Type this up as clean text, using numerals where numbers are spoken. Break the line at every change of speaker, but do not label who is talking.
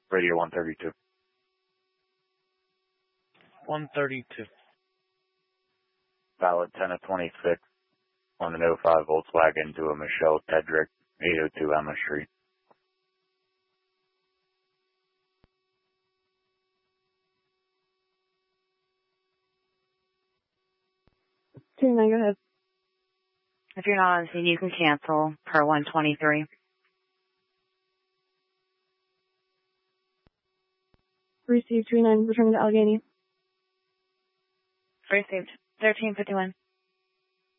Radio 132.
132.
Valid 10 of 26 on an 05 Volkswagen to a Michelle Tedrick, 802 Emma Street.
Go ahead.
If you're not on scene, you can cancel per 123.
Received 39, returning to Allegheny.
Received 1351.